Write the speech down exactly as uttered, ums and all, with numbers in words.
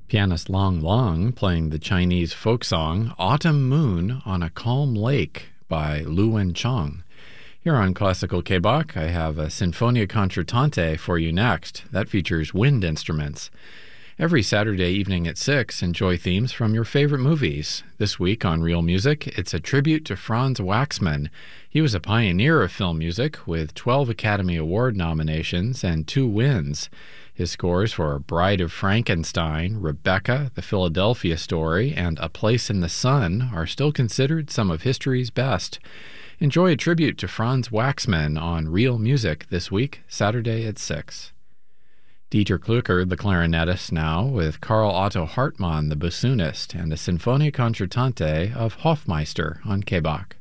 Pianist Long Long playing the Chinese folk song Autumn Moon on a Calm Lake by Lu Wen Chong. Here on Classical K-Bach, I have a Sinfonia Concertante for you next. That features wind instruments. Every Saturday evening at six, enjoy themes from your favorite movies. This week on Real Music, it's a tribute to Franz Waxman. He was a pioneer of film music with twelve Academy Award nominations and two wins. His scores for Bride of Frankenstein, Rebecca, The Philadelphia Story, and A Place in the Sun are still considered some of history's best. Enjoy a tribute to Franz Waxman on Real Music this week, Saturday at six. Dieter Klücker, the clarinetist, now with Karl Otto Hartmann, the bassoonist, and a Sinfonia Concertante of Hofmeister on K-Bach.